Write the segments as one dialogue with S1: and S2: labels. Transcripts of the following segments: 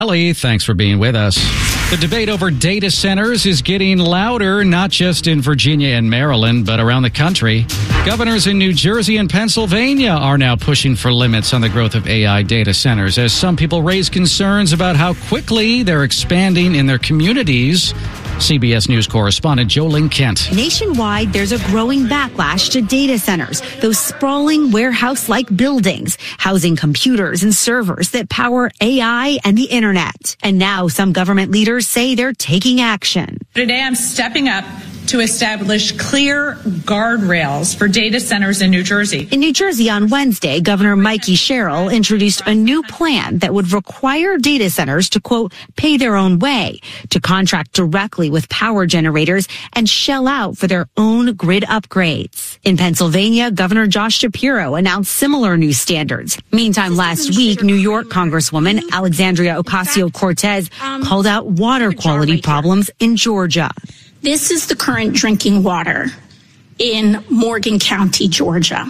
S1: Ellie, thanks for being with us. The debate over data centers is getting louder, not just in Virginia and Maryland, but around the country. Governors in New Jersey and Pennsylvania are now pushing for limits on the growth of AI data centers, as some people raise concerns about how quickly they're expanding in their communities. CBS News correspondent Jolene Kent.
S2: Nationwide, there's a growing backlash to data centers, those sprawling warehouse-like buildings, housing computers and servers that power AI and the internet. And now some government leaders say they're taking action.
S3: Today, I'm stepping up to establish clear guardrails for data centers in New Jersey.
S2: In New Jersey on Wednesday, Governor Mikey Sherrill introduced a new plan that would require data centers to, quote, pay their own way, to contract directly with power generators and shell out for their own grid upgrades. In Pennsylvania, Governor Josh Shapiro announced similar new standards. Meantime, last week, New York Congresswoman Alexandria Ocasio-Cortez called out water quality problems in Georgia.
S4: This is the current drinking water in Morgan County, Georgia.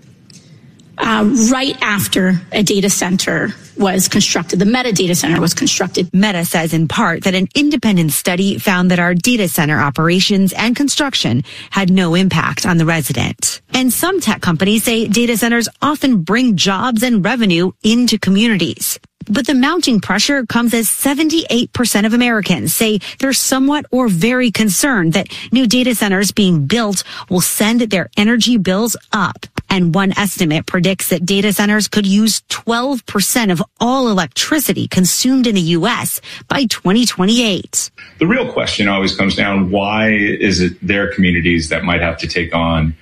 S4: Right after a data center was constructed, the Meta data center was constructed.
S2: Meta says in part that an independent study found that our data center operations and construction had no impact on the resident. And some tech companies say data centers often bring jobs and revenue into communities. But the mounting pressure comes as 78% of Americans say they're somewhat or very concerned that new data centers being built will send their energy bills up. And one estimate predicts that data centers could use 12% of all electricity consumed in the U.S. by 2028.
S5: The real question always comes down, why is it their communities that might have to take on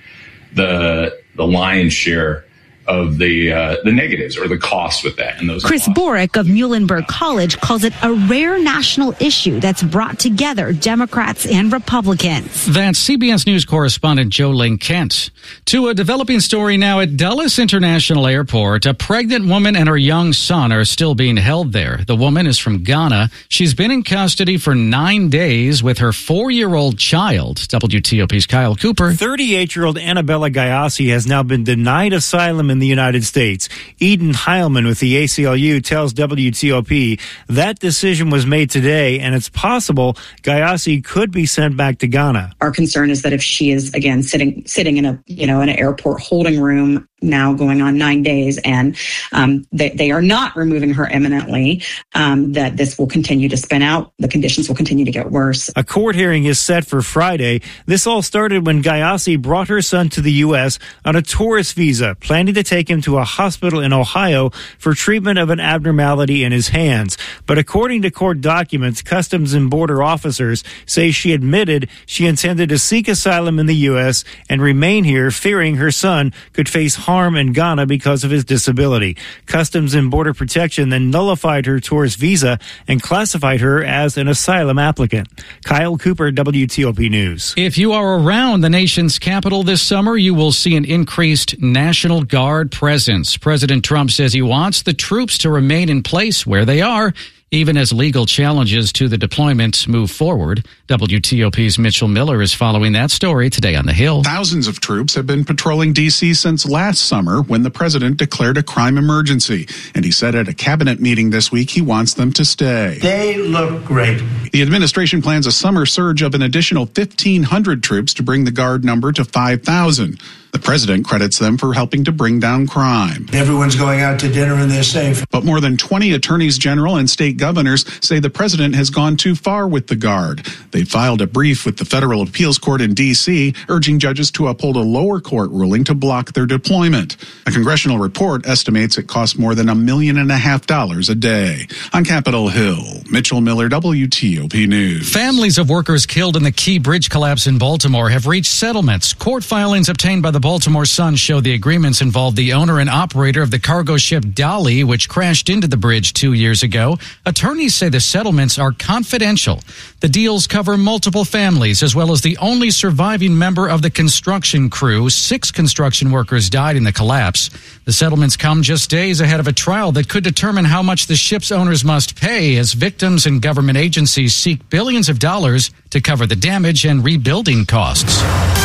S5: the lion's share of the negatives or the costs with that? And those
S2: Chris Borick of Muhlenberg College calls it a rare national issue that's brought together Democrats and Republicans.
S1: That's CBS News correspondent Jolene Kent. To a developing story now at Dulles International Airport. A pregnant woman and her young son are still being held there. The woman is from Ghana. She's been in custody for 9 days with her 4-year-old child. WTOP's Kyle Cooper.
S6: 38-year-old Annabella Gayasi has now been denied asylum in the United States. Eden Heilman with the ACLU tells WTOP that decision was made today, and it's possible Gayasi could be sent back to Ghana.
S7: Our concern is that if she is again sitting in an airport holding room now going on 9 days, and they are not removing her imminently, that this will continue to spin out. The conditions will continue to get worse.
S6: A court hearing is set for Friday. This all started when Gayasi brought her son to the U.S. on a tourist visa, planning to take him to a hospital in Ohio for treatment of an abnormality in his hands. But according to court documents, Customs and Border officers say she admitted she intended to seek asylum in the U.S. and remain here, fearing her son could face harm in Ghana because of his disability. Customs and Border Protection then nullified her tourist visa and classified her as an asylum applicant. Kyle Cooper, WTOP News.
S1: If you are around the nation's capital this summer, you will see an increased National Guard presence. President Trump says he wants the troops to remain in place where they are, even as legal challenges to the deployment move forward. WTOP's Mitchell Miller is following that story today on the Hill.
S8: Thousands of troops have been patrolling D.C. since last summer when the president declared a crime emergency. And he said at a cabinet meeting this week he wants them to stay.
S9: They look great.
S8: The administration plans a summer surge of an additional 1,500 troops to bring the Guard number to 5,000. The president credits them for helping to bring down crime.
S9: Everyone's going out to dinner and they're safe.
S8: But more than 20 attorneys general and state governors say the president has gone too far with the Guard. They filed a brief with the federal appeals court in D.C., urging judges to uphold a lower court ruling to block their deployment. A congressional report estimates it costs more than $1.5 million a day. On Capitol Hill, Mitchell Miller, WTOP News.
S1: Families of workers killed in the Key Bridge collapse in Baltimore have reached settlements. Court filings obtained by the Baltimore Sun show the agreements involved the owner and operator of the cargo ship Dolly, which crashed into the bridge 2 years ago. Attorneys say the settlements are confidential. The deals cover multiple families, as well as the only surviving member of the construction crew. 6 construction workers died in the collapse. The settlements come just days ahead of a trial that could determine how much the ship's owners must pay as victims and government agencies seek billions of dollars to cover the damage and rebuilding costs.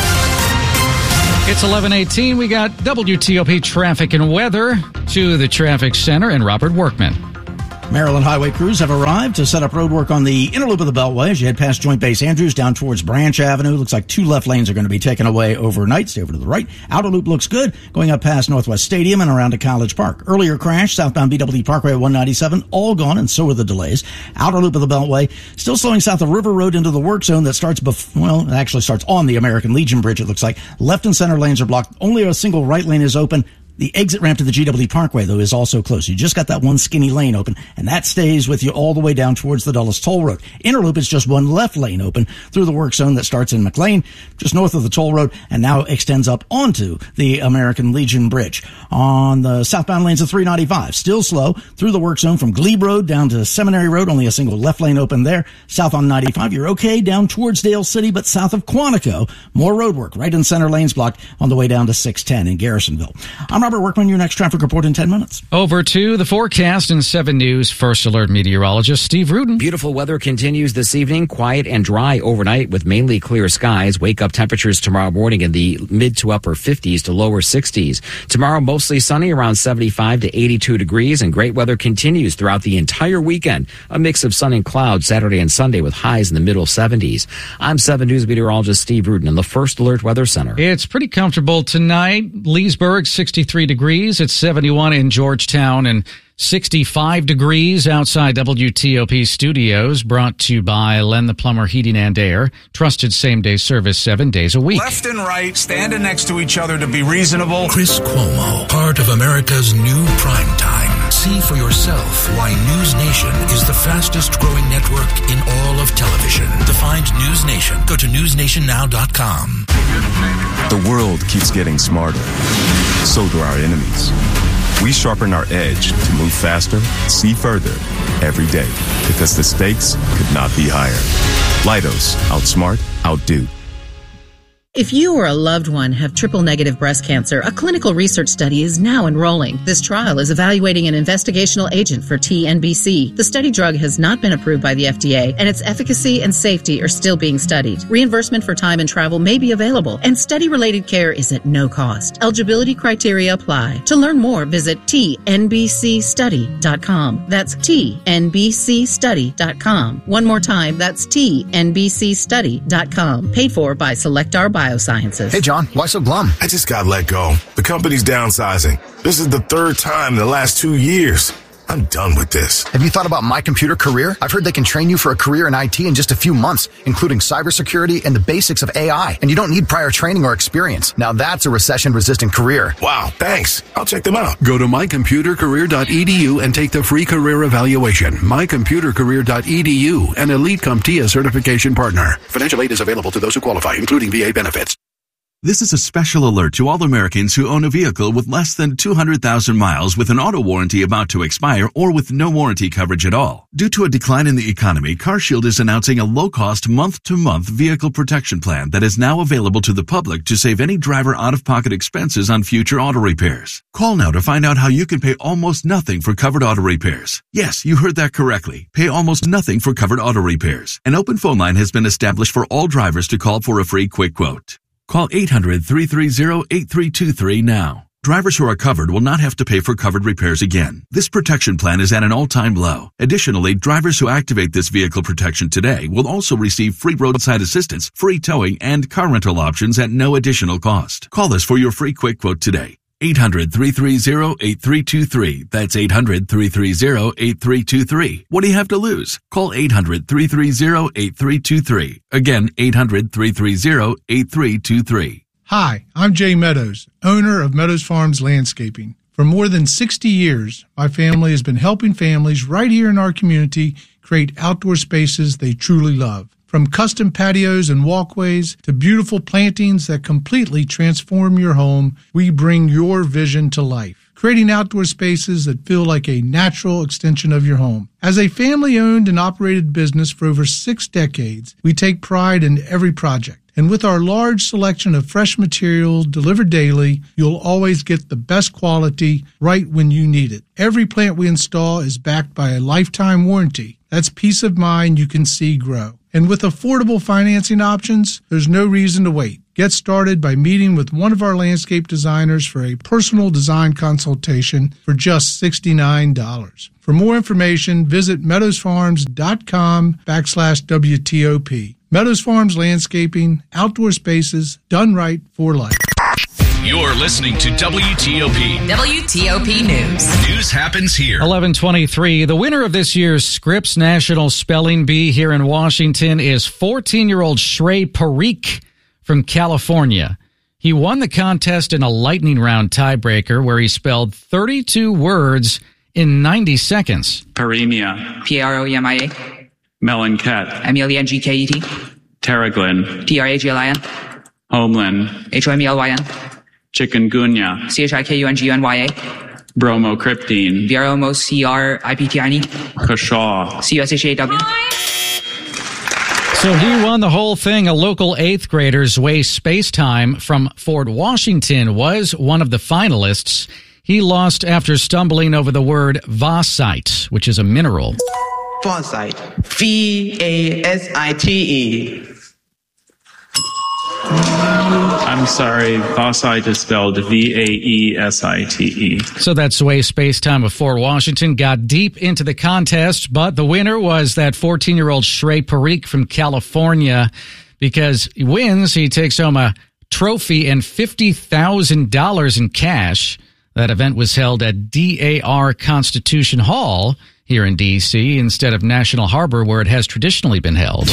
S1: It's 11:18. We got WTOP traffic and weather to the traffic center and Robert Workman.
S10: Maryland highway crews have arrived to set up road work on the inner loop of the Beltway as you head past Joint Base Andrews down towards Branch Avenue. Looks like 2 left lanes are going to be taken away overnight. Stay over to the right. Outer loop looks good, going up past Northwest Stadium and around to College Park. Earlier crash, southbound BW Parkway at 197, all gone, and so are the delays. Outer loop of the Beltway, still slowing south of River Road into the work zone that starts it actually starts on the American Legion Bridge, it looks like. Left and center lanes are blocked. Only a single right lane is open. The exit ramp to the GW Parkway, though, is also closed. You just got that one skinny lane open, and that stays with you all the way down towards the Dulles Toll Road. Inner loop is just one left lane open through the work zone that starts in McLean, just north of the toll road, and now extends up onto the American Legion Bridge. On the southbound lanes of 395, still slow through the work zone from Glebe Road down to Seminary Road, only a single left lane open there. South on 95, you're okay down towards Dale City, but south of Quantico, more road work. Right and center lanes blocked on the way down to 610 in Garrisonville. I'm Robert Workman, your next traffic report in 10 minutes.
S1: Over to the forecast in 7 News First Alert meteorologist Steve Rudin.
S11: Beautiful weather continues this evening, quiet and dry overnight with mainly clear skies. Wake up temperatures tomorrow morning in the mid to upper 50s to lower 60s. Tomorrow mostly sunny around 75 to 82 degrees, and great weather continues throughout the entire weekend. A mix of sun and clouds Saturday and Sunday with highs in the middle 70s. I'm 7 News meteorologist Steve Rudin in the First Alert Weather Center.
S1: It's pretty comfortable tonight. Leesburg 63 degrees. It's 71 in Georgetown and 65 degrees outside WTOP studios, brought to you by Len the Plumber Heating and Air. Trusted same-day service 7 days a week.
S12: Left and right, standing next to each other to be reasonable.
S13: Chris Cuomo, part of America's new primetime. See for yourself why News Nation is the fastest growing network in all of television. To find News Nation, go to newsnationnow.com.
S14: The world keeps getting smarter. So do our enemies. We sharpen our edge to move faster, see further, every day, because the stakes could not be higher. Leidos, outsmart, outdo.
S15: If you or a loved one have triple-negative breast cancer, a clinical research study is now enrolling. This trial is evaluating an investigational agent for TNBC. The study drug has not been approved by the FDA, and its efficacy and safety are still being studied. Reimbursement for time and travel may be available, and study-related care is at no cost. Eligibility criteria apply. To learn more, visit tnbcstudy.com. That's tnbcstudy.com. One more time, that's tnbcstudy.com. Paid for by Selectar Biosciences.
S16: Hey, John, why so glum?
S17: I just got let go. The company's downsizing. This is the 3rd time in the last 2 years. I'm done with this.
S16: Have you thought about My Computer Career? I've heard they can train you for a career in IT in just a few months, including cybersecurity and the basics of AI. And you don't need prior training or experience. Now that's a recession-resistant career.
S17: Wow, thanks. I'll check them out.
S13: Go to mycomputercareer.edu and take the free career evaluation. Mycomputercareer.edu, an Elite CompTIA certification partner. Financial aid is available to those who qualify, including VA benefits.
S18: This is a special alert to all Americans who own a vehicle with less than 200,000 miles with an auto warranty about to expire or with no warranty coverage at all. Due to a decline in the economy, CarShield is announcing a low-cost month-to-month vehicle protection plan that is now available to the public to save any driver out-of-pocket expenses on future auto repairs. Call now to find out how you can pay almost nothing for covered auto repairs. Yes, you heard that correctly. Pay almost nothing for covered auto repairs. An open phone line has been established for all drivers to call for a free quick quote. Call 800-330-8323 now. Drivers who are covered will not have to pay for covered repairs again. This protection plan is at an all-time low. Additionally, drivers who activate this vehicle protection today will also receive free roadside assistance, free towing, and car rental options at no additional cost. Call us for your free quick quote today. 800-330-8323. That's 800-330-8323. What do you have to lose? Call 800-330-8323. Again, 800-330-8323.
S19: Hi, I'm Jay Meadows, owner of Meadows Farms Landscaping. For more than 60 years, my family has been helping families right here in our community create outdoor spaces they truly love. From custom patios and walkways to beautiful plantings that completely transform your home, we bring your vision to life, creating outdoor spaces that feel like a natural extension of your home. As a family-owned and operated business for over 6 decades, we take pride in every project. And with our large selection of fresh material delivered daily, you'll always get the best quality right when you need it. Every plant we install is backed by a lifetime warranty. That's peace of mind you can see grow. And with affordable financing options, there's no reason to wait. Get started by meeting with one of our landscape designers for a personal design consultation for just $69. For more information, visit meadowsfarms.com/WTOP. Meadows Farms Landscaping, outdoor spaces, done right for life.
S13: You're listening to WTOP.
S20: WTOP News.
S13: News happens here.
S1: 11:23. The winner of this year's Scripps National Spelling Bee here in Washington is 14-year-old Shrey Parikh from California. He won the contest in a lightning round tiebreaker where he spelled 32 words in 90 seconds.
S21: Paremia.
S22: P-R-O-E-M-I-A.
S21: Melonket.
S22: M-E-L-E-N-G-K-E-T.
S21: Terraglin.
S22: T-R-A-G-L-I-N.
S21: Homelin.
S22: H-O-M-E-L-Y-N.
S21: Chikungunya.
S22: C-H-I-K-U-N-G-U-N-Y-A.
S21: Bromocryptine.
S22: B-R-O-M-O-C-R-I-P-T-I-N-E.
S21: Kashaw.
S22: C-U-S-H-A-W.
S1: So he won the whole thing. A local 8th grader, Zway Spacetime from Fort Washington, was one of the finalists. He lost after stumbling over the word vasite, which is a mineral.
S23: Vasite. V-A-S-I-T-E.
S21: I'm sorry, vasite is spelled V-A-E-S-I-T-E.
S1: So that's Zway Spacetime of Fort Washington got deep into the contest, but the winner was that 14-year-old Shrey Parikh from California. Because he wins, he takes home a trophy and $50,000 in cash. That event was held at DAR Constitution Hall here in D.C. instead of National Harbor, where it has traditionally been held.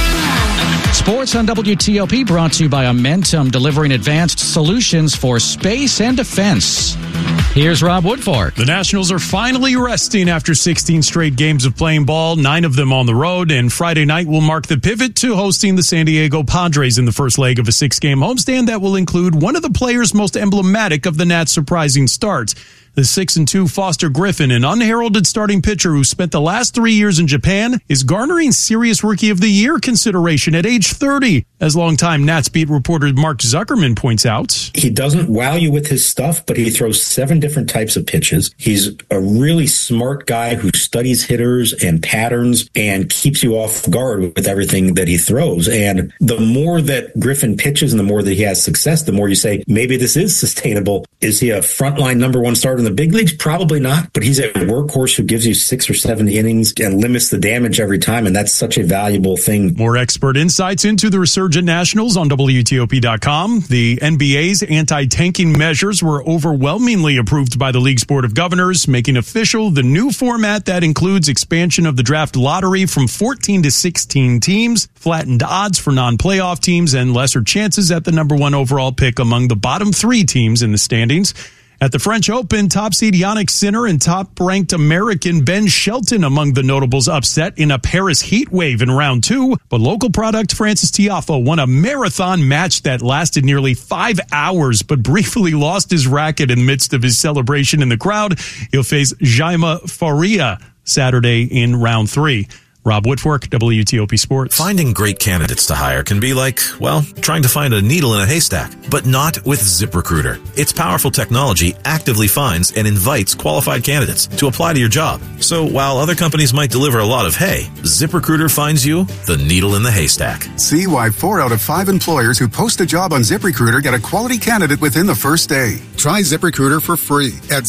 S1: Sports on WTOP brought to you by Amentum, delivering advanced solutions for space and defense. Here's Rob Woodfork.
S24: The Nationals are finally resting after 16 straight games of playing ball, 9 of them on the road, and Friday night will mark the pivot to hosting the San Diego Padres in the first leg of a 6-game homestand that will include one of the players most emblematic of the Nats' surprising starts. The 6-2 Foster Griffin, an unheralded starting pitcher who spent the last 3 years in Japan, is garnering Serious Rookie of the Year consideration at age 30, as longtime Nats beat reporter Mark Zuckerman points out.
S25: He doesn't wow you with his stuff, but he throws 7 different types of pitches. He's a really smart guy who studies hitters and patterns and keeps you off guard with everything that he throws. And the more that Griffin pitches and the more that he has success, the more you say, maybe this is sustainable. Is he a frontline number 1 starter in the big leagues? Probably not, but he's a workhorse who gives you 6 or 7 innings and limits the damage every time, and that's such a valuable thing.
S24: More expert insights into the resurgent Nationals on WTOP.com. The NBA's anti-tanking measures were overwhelmingly approved by the league's Board of Governors, making official the new format that includes expansion of the draft lottery from 14 to 16 teams, flattened odds for non-playoff teams, and lesser chances at the number 1 overall pick among the bottom 3 teams in the standings. At the French Open, top seed Jannik Sinner and top-ranked American Ben Shelton among the notables upset in a Paris heat wave in round 2. But local product Francis Tiafoe won a marathon match that lasted nearly 5 hours, but briefly lost his racket in the midst of his celebration in the crowd. He'll face Jaime Faria Saturday in round 3. Rob Woodfork, WTOP Sports.
S26: Finding great candidates to hire can be like, well, trying to find a needle in a haystack, but not with ZipRecruiter. Its powerful technology actively finds and invites qualified candidates to apply to your job. So while other companies might deliver a lot of hay, ZipRecruiter finds you the needle in the haystack.
S27: See why 4 out of 5 employers who post a job on ZipRecruiter get a quality candidate within the first day. Try ZipRecruiter for free at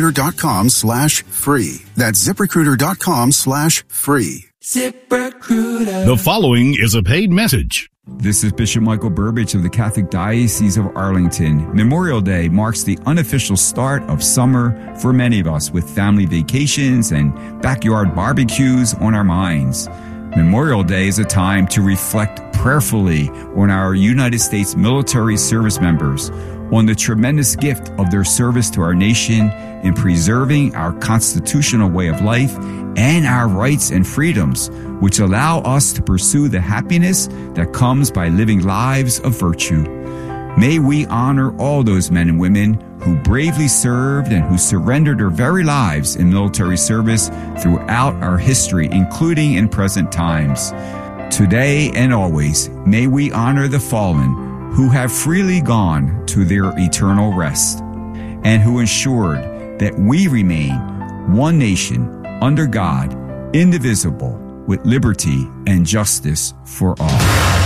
S27: ZipRecruiter.com/free. That's ZipRecruiter.com/free.
S28: ZipRecruiter. The following is a paid message.
S29: This is Bishop Michael Burbidge of the Catholic Diocese of Arlington. Memorial Day marks the unofficial start of summer for many of us, with family vacations and backyard barbecues on our minds. Memorial Day is a time to reflect prayerfully on our United States military service members, on the tremendous gift of their service to our nation in preserving our constitutional way of life and our rights and freedoms, which allow us to pursue the happiness that comes by living lives of virtue. May we honor all those men and women who bravely served and who surrendered their very lives in military service throughout our history, including in present times. Today and always, may we honor the fallen who have freely gone to their eternal rest, and who ensured that we remain one nation under God, indivisible, with liberty and justice for all.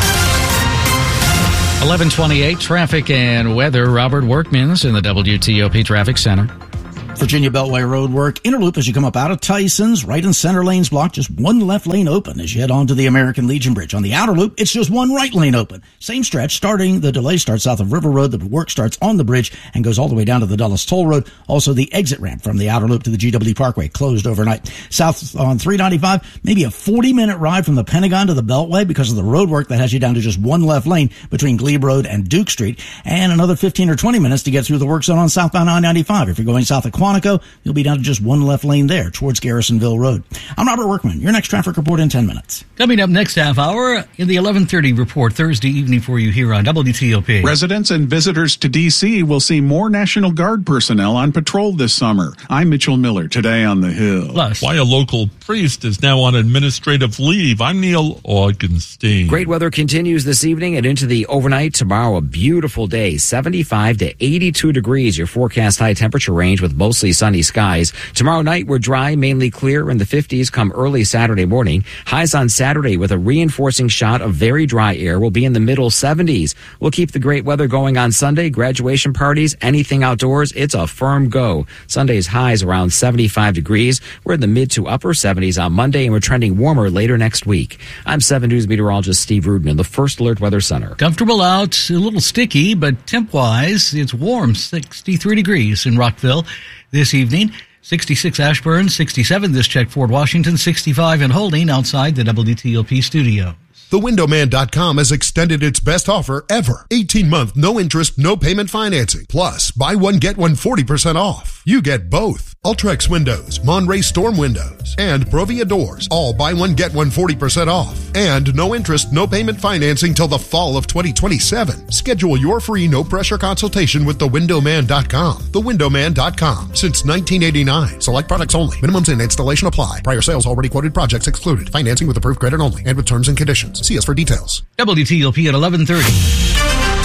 S1: 11:28 traffic and weather. Robert Workmans in the WTOP Traffic Center.
S2: Virginia Beltway road work. Interloop as you come up out of Tyson's. Right and center lanes blocked. Just one left lane open as you head on to the American Legion Bridge. On the outer loop, it's just one right lane open. Same stretch. The delay starts south of River Road. The work starts on the bridge and goes all the way down to the Dulles Toll Road. Also, the exit ramp from the outer loop to the GW Parkway closed overnight. South on 395, maybe a 40-minute ride from the Pentagon to the Beltway because of the road work that has you down to just one left lane between Glebe Road and Duke Street. And another 15 or 20 minutes to get through the work zone on southbound I-95. If you're going south of Quantico, you'll be down to just one left lane there towards Garrisonville Road. I'm Robert Workman. Your next traffic report in 10 minutes.
S3: Coming up next half hour in the 11:30 report Thursday evening for you here on WTOP.
S4: Residents and visitors to D.C. will see more National Guard personnel on patrol this summer. I'm Mitchell Miller, today on the Hill.
S5: Plus, why a local priest is now on administrative leave. I'm Neil Augenstein.
S11: Great weather continues this evening and into the overnight. Tomorrow, a beautiful day, 75 to 82 degrees. Your forecast high temperature range with mostly sunny skies. Tomorrow night, we're dry, mainly clear in the 50s come early Saturday morning. Highs on Saturday with a reinforcing shot of very dry air will be in the middle 70s. We'll keep the great weather going on Sunday. Graduation parties, anything outdoors, it's a firm go. Sunday's highs around 75 degrees. We're in the mid to upper 70s on Monday, and we're trending warmer later next week. I'm 7 News meteorologist Steve Rudin in the First Alert Weather Center.
S3: Comfortable out, a little sticky, but temp-wise, it's warm, 63 degrees in Rockville this evening. 66 Ashburn, 67 this check Fort Washington, 65 in Holding outside the WTOP studio.
S6: TheWindowman.com has extended its best offer ever. 18-month, no interest, no payment financing. Plus, buy one, get one 40% off. You get both. Ultrex windows, Monterey Storm windows, and Provia doors. All buy one, get one 40% off. And no interest, no payment financing till the fall of 2027. Schedule your free, no-pressure consultation with TheWindowman.com. TheWindowman.com. Since 1989. Select products only. Minimums and installation apply. Prior sales already quoted projects excluded. Financing with approved credit only and with terms and conditions. See us for details.
S3: WTOP at 11:30.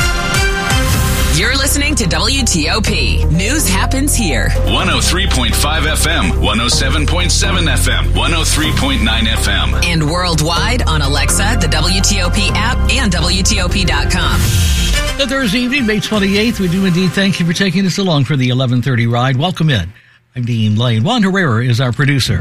S20: You're listening to WTOP. News happens here.
S7: 103.5 FM, 107.7 FM, 103.9 FM.
S20: And worldwide on Alexa, the WTOP app, and WTOP.com.
S3: Thursday evening, May 28th. We do indeed thank you for taking us along for the 11:30 ride. Welcome in. I'm Dean Lane. Juan Herrera is our producer.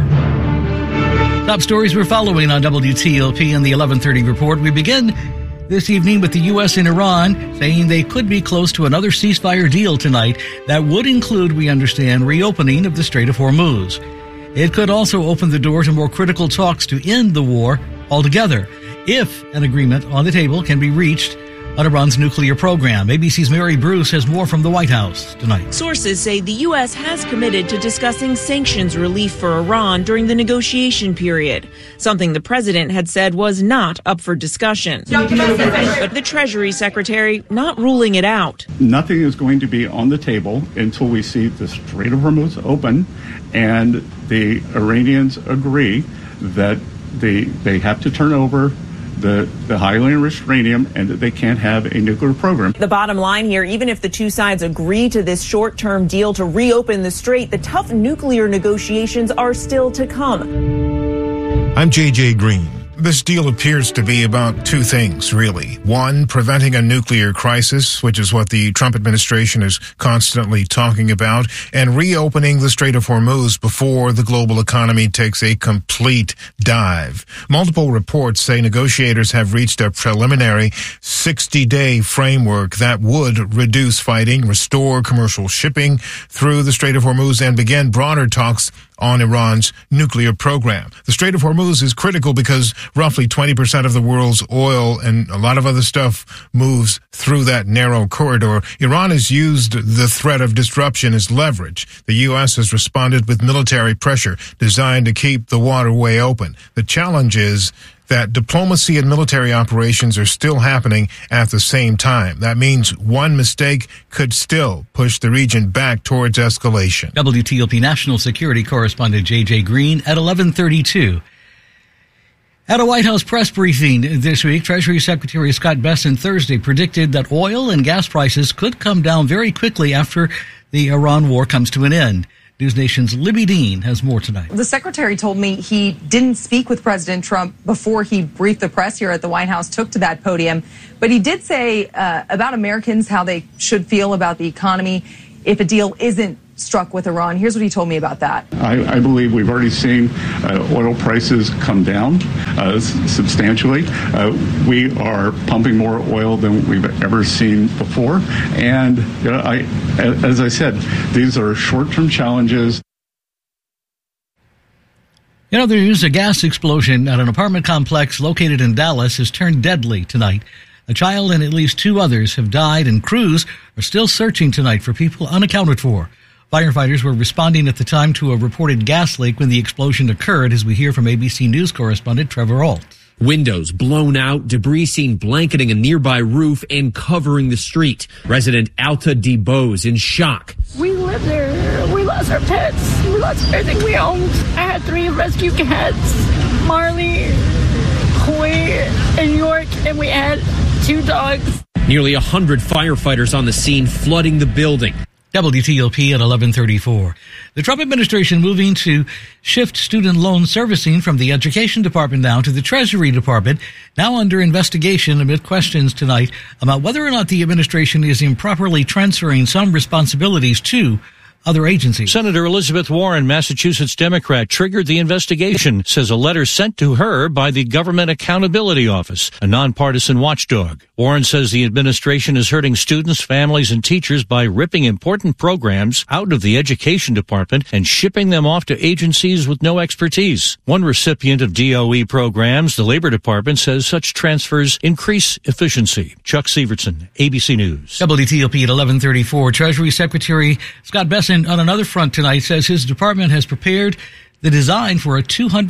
S3: Top stories we're following on WTOP in the 11:30 report. We begin this evening with the U.S. and Iran saying they could be close to another ceasefire deal tonight that would include, we understand, reopening of the Strait of Hormuz. It could also open the door to more critical talks to end the war altogether, if an agreement on the table can be reached on Iran's nuclear program. ABC's Mary Bruce has more from the White House tonight.
S8: Sources say the U.S. has committed to discussing sanctions relief for Iran during the negotiation period, something the president had said was not up for discussion. But the Treasury Secretary not ruling it out.
S9: Nothing is going to be on the table until we see the Strait of Hormuz open and the Iranians agree that they have to turn over the highly enriched uranium and that they can't have a nuclear program.
S8: The bottom line here, even if the two sides agree to this short-term deal to reopen the strait, the tough nuclear negotiations are still to come.
S10: I'm J.J. Green. This deal appears to be about two things, really. One, preventing a nuclear crisis, which is what the Trump administration is constantly talking about, and reopening the Strait of Hormuz before the global economy takes a complete dive. Multiple reports say negotiators have reached a preliminary 60-day framework that would reduce fighting, restore commercial shipping through the Strait of Hormuz, and begin broader talks on Iran's nuclear program. The Strait of Hormuz is critical because roughly 20% of the world's oil and a lot of other stuff moves through that narrow corridor. Iran has used the threat of disruption as leverage. The U.S. has responded with military pressure designed to keep the waterway open. The challenge is that diplomacy and military operations are still happening at the same time. That means one mistake could still push the region back towards escalation.
S3: WTOP national security correspondent J.J. Green at 11:32. At a White House press briefing this week, Treasury Secretary Scott Bessent Thursday predicted that oil and gas prices could come down very quickly after the Iran war comes to an end. News Nation's Libby Dean has more tonight.
S12: The secretary told me he didn't speak with President Trump before he briefed the press here at the White House, took to that podium. But he did say about Americans how they should feel about the economy if a deal isn't struck with Iran. Here's what he told me about that.
S9: I believe we've already seen oil prices come down substantially. We are pumping more oil than we've ever seen before. And as I said, these are short-term challenges.
S3: In other news, a gas explosion at an apartment complex located in Dallas has turned deadly tonight. A child and at least 2 others have died, and crews are still searching tonight for people unaccounted for. Firefighters were responding at the time to a reported gas leak when the explosion occurred, as we hear from ABC News correspondent Trevor Ault.
S13: Windows blown out, debris seen blanketing a nearby roof and covering the street. Resident Alta DeBose in shock.
S14: We lived there. We lost our pets. We lost everything we owned. I had 3 rescue cats, Marley, Koi, and York, and we had 2 dogs.
S13: Nearly 100 firefighters on the scene, flooding the building.
S3: WTOP at 11:34. The Trump administration moving to shift student loan servicing from the Education Department now to the Treasury Department, now under investigation amid questions tonight about whether or not the administration is improperly transferring some responsibilities to other agencies.
S15: Senator Elizabeth Warren, Massachusetts Democrat, triggered the investigation, says a letter sent to her by the Government Accountability Office, a nonpartisan watchdog. Warren says the administration is hurting students, families, and teachers by ripping important programs out of the Education Department and shipping them off to agencies with no expertise. One recipient of DOE programs, the Labor Department, says such transfers increase efficiency. Chuck Severson, ABC News.
S3: WTOP at 11:34. Treasury Secretary Scott Bessent on another front tonight says his department has prepared the design for a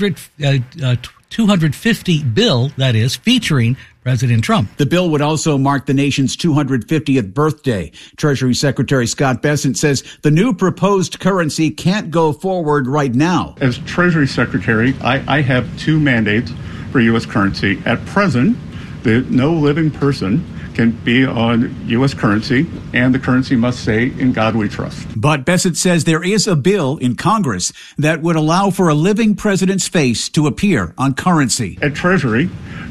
S3: 250 bill, that is, featuring President Trump.
S16: The bill would also mark the nation's 250th birthday. Treasury Secretary Scott Bessent says the new proposed currency can't go forward right now.
S9: As Treasury Secretary, I have 2 mandates for U.S. currency. At present, no living person can be on U.S. currency, and the currency must say, "In God we trust."
S16: But Bessent says there is a bill in Congress that would allow for a living president's face to appear on currency.
S9: At Treasury,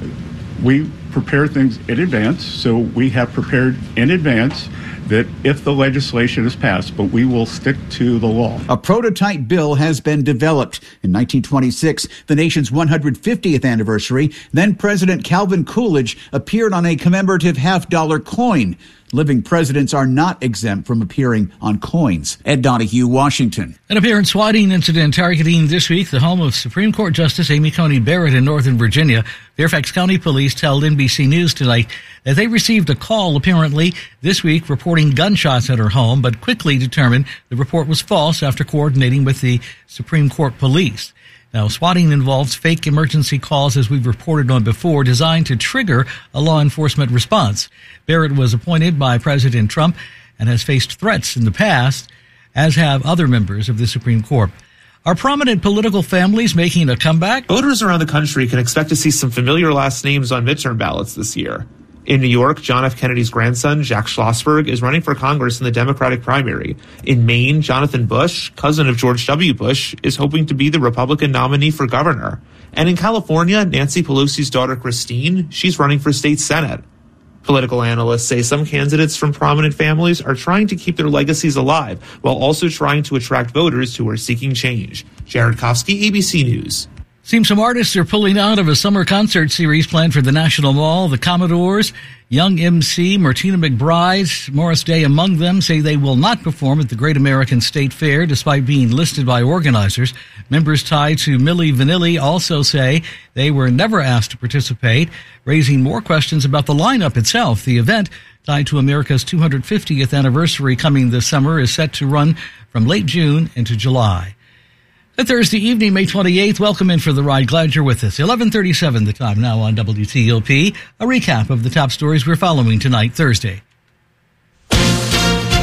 S9: we prepare things in advance, so we have prepared in advance that if the legislation is passed, but we will stick to the law.
S16: A prototype bill has been developed. In 1926, the nation's 150th anniversary, then President Calvin Coolidge appeared on a commemorative $50 coin. Living presidents are not exempt from appearing on coins. Ed Donahue, Washington.
S3: An apparent swatting incident targeting this week the home of Supreme Court Justice Amy Coney Barrett in Northern Virginia. Fairfax County Police told NBC News tonight that they received a call apparently this week reporting gunshots at her home, but quickly determined the report was false after coordinating with the Supreme Court Police. Now, swatting involves fake emergency calls, as we've reported on before, designed to trigger a law enforcement response. Barrett was appointed by President Trump and has faced threats in the past, as have other members of the Supreme Court. Are prominent political families making a comeback?
S17: Voters around the country can expect to see some familiar last names on midterm ballots this year. In New York, John F. Kennedy's grandson, Jack Schlossberg, is running for Congress in the Democratic primary. In Maine, Jonathan Bush, cousin of George W. Bush, is hoping to be the Republican nominee for governor. And in California, Nancy Pelosi's daughter, Christine, she's running for state senate. Political analysts say some candidates from prominent families are trying to keep their legacies alive while also trying to attract voters who are seeking change. Jared Kofsky, ABC News.
S3: Seems some artists are pulling out of a summer concert series planned for the National Mall. The Commodores, Young MC, Martina McBride, Morris Day among them, say they will not perform at the Great American State Fair despite being listed by organizers. Members tied to Milli Vanilli also say they were never asked to participate, raising more questions about the lineup itself. The event, tied to America's 250th anniversary coming this summer, is set to run from late June into July. Thursday evening, May 28th. Welcome in for the ride. Glad you're with us. 11:37 the time now on WTOP. A recap of the top stories we're following tonight, Thursday.